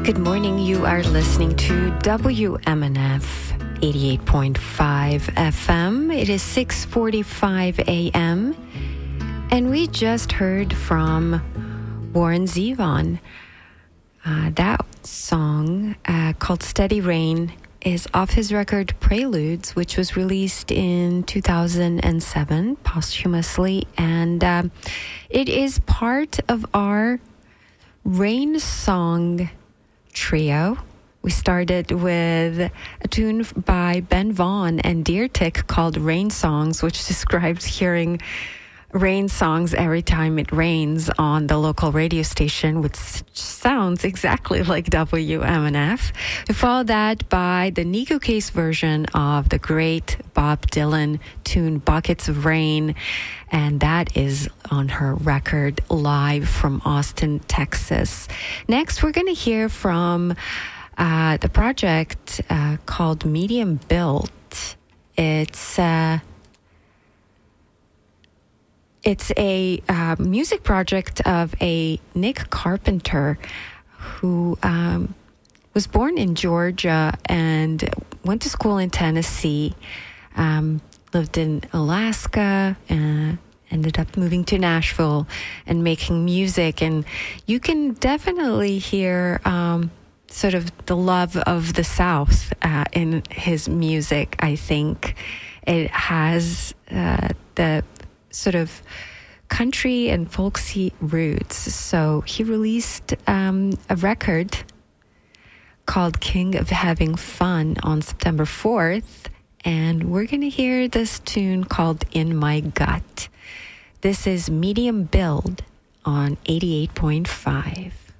Good morning. You are listening to WMNF 88.5 FM. It is 6:45 a.m. And we just heard from Warren Zevon. That song called Steady Rain is off his record Preludes, which was released in 2007 posthumously. And it is part of our Rain Song trio. We started with a tune by Ben Vaughn and Deer Tick called Rain Songs, which describes hearing rain songs every time it rains on the local radio station, which sounds exactly like WMNF. We followed that by the Nico Case version of the great Bob Dylan tune Buckets of Rain, and that is on her record Live from Austin, Texas. Next, we're going to hear from the project called Medium Built. It's a music project of a Nick Carpenter who was born in Georgia and went to school in Tennessee, lived in Alaska, ended up moving to Nashville and making music. And you can definitely hear sort of the love of the South in his music, I think. It has the sort of country and folksy roots. So he released a record called King of Having Fun on September 4th, and we're going to hear this tune called In My Gut. This is Medium Build on 88.5.